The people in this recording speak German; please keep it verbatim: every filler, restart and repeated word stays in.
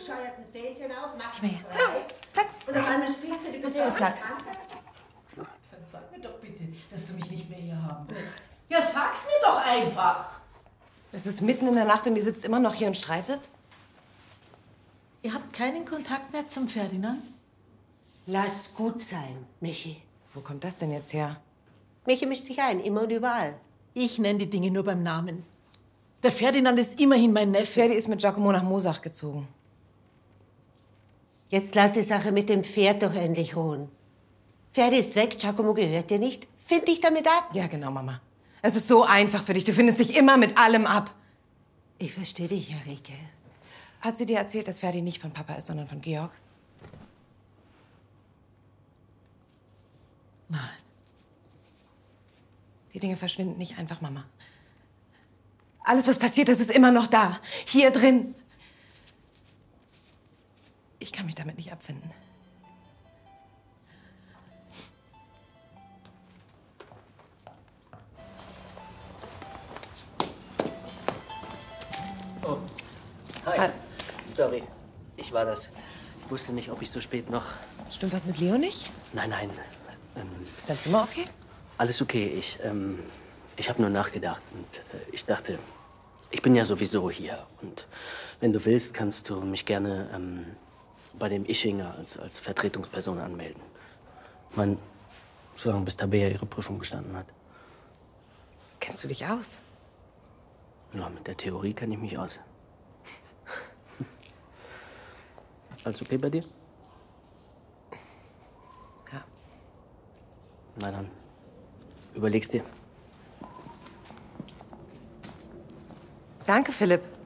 bescheuerten Fähnchen auf, mach mich frei. Platz. Und auf einmal spielst du die besorgte Platz. Tante. Dann sag mir doch bitte, dass du mich nicht mehr hier haben willst. Ja, sag's mir doch einfach. Es ist mitten in der Nacht und ihr sitzt immer noch hier und streitet? Ihr habt keinen Kontakt mehr zum Ferdinand? Lass gut sein, Michi. Wo kommt das denn jetzt her? Michi mischt sich ein, immer und überall. Ich nenne die Dinge nur beim Namen. Der Ferdinand ist immerhin mein Neffe. Ferdi ist mit Giacomo nach Moosach gezogen. Jetzt lass die Sache mit dem Pferd doch endlich ruhen. Ferdi ist weg, Giacomo gehört dir nicht. Find dich damit ab. Ja, genau, Mama. Es ist so einfach für dich. Du findest dich immer mit allem ab. Ich verstehe dich, Enrique. Hat sie dir erzählt, dass Ferdi nicht von Papa ist, sondern von Georg? Nein. Die Dinge verschwinden nicht einfach, Mama. Alles, was passiert ist, ist immer noch da. Hier drin. Ich kann mich damit nicht abfinden. Oh, hi. Hi. Sorry, ich war das. Ich wusste nicht, ob ich so spät noch... Stimmt was mit Leo nicht? Nein, nein. Ähm, Ist dein Zimmer okay? alles okay. Ich, ähm, ich habe nur nachgedacht und äh, ich dachte, ich bin ja sowieso hier. Und wenn du willst, kannst du mich gerne ähm, bei dem Ischinger als, als Vertretungsperson anmelden. Man, solange bis Tabea ihre Prüfung bestanden hat. Kennst du dich aus? Ja, mit der Theorie kenne ich mich aus. Alles okay bei dir? Ja. Na dann, überleg's dir. Danke, Philipp.